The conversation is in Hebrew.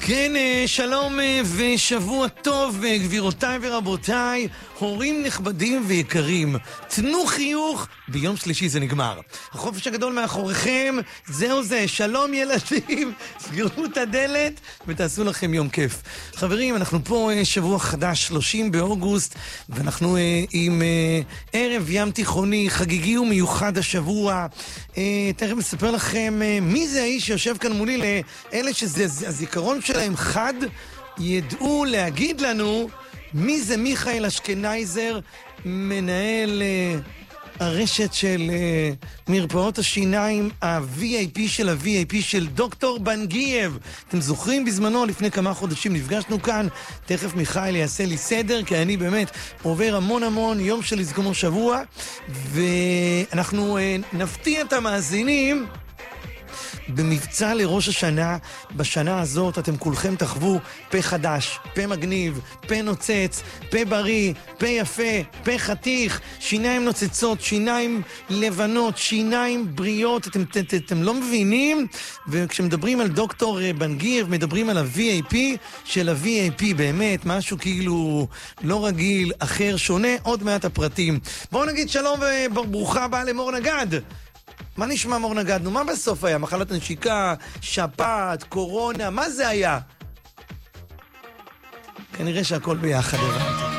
כן, שלום ושבוע טוב, גבירותיי ורבותיי, הורים נכבדים ויקרים. תנו חיוך, ביום שלישי זה נגמר. החופש הגדול מאחוריכם, זהו זה, שלום ילדים, סגרו את הדלת ותעשו לכם יום כיף. חברים, אנחנו פה שבוע חדש, 30 באוגוסט, ואנחנו עם ערב ים תיכוני, חגיגי ומיוחד השבוע. תכף מספר לכם מי זה האיש שיושב כאן מולי, לאלה שהזיכרון שלהם חד, ידעו להגיד לנו מי זה מיכאל אשכנייזר, מנהל הרשת של מרפאות השיניים, ה-VIP של ה-VIP של דוקטור בנגייב. אתם זוכרים בזמנו, לפני כמה חודשים נפגשנו כאן, תכף מיכאל יעשה לי סדר, כי אני באמת עובר המון יום של לזכור שבוע, ואנחנו נפתיע את המאזינים במבצע לראש השנה. בשנה הזאת אתם כולכם תחוו פה חדש, פה מגניב, פה נוצץ, פה בריא, פה יפה, פה חתיך, שיניים נוצצות, שיניים לבנות, שיניים בריאות. אתם לא מבינים? וכשמדברים על דוקטור בנגייב, מדברים על ה-VIP של ה-VIP, באמת משהו כאילו לא רגיל, אחר, שונה. עוד מעט הפרטים. בואו נגיד שלום וברוכה הבאה למור נגד. מה נשמע מור נגד? נו, מה בסוף היה? מחלת נשיקה, שפעת, קורונה, מה זה היה? כנראה שהכל ביחד הבנתי.